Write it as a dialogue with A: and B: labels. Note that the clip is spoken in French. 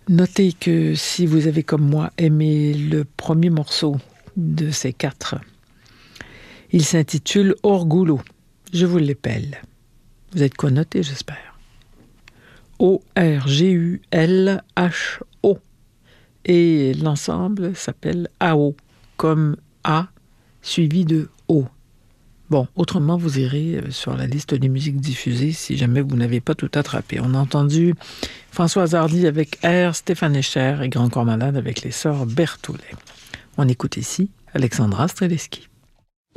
A: Notez que si vous avez comme moi aimé le premier morceau de ces 4, il s'intitule Orgulho. Je vous l'épelle. Vous êtes connoté, j'espère. O-R-G-U-L-H-O. Et l'ensemble s'appelle AO, comme A suivi de O. Bon, autrement, vous irez sur la liste des musiques diffusées si jamais vous n'avez pas tout attrapé. On a entendu Françoise Hardy avec R, Stéphane Echer et Grand Corps Malade avec les sœurs Berthollet. On écoute ici Alexandra Streleski.